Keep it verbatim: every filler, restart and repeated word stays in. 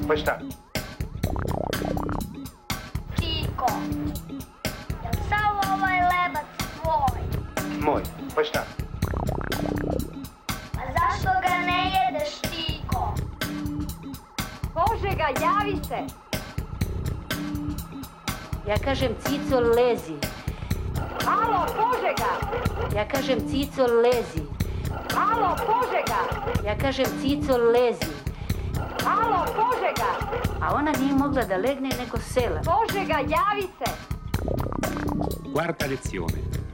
pa šta? Tiko, jel sav ovaj lebac tvoj? Moj, pa šta? A zašto ga ne jedeš, Tiko? Požega, javi se! Ja kažem Cico lezi. Alo, Požega! Ja kažem Cico lezi. Alo, Požega! Ja kažem Cico lezi. Alo, Požega! A ona nije mogla da legne nego sela. Požega, javi se! Quarta lezione.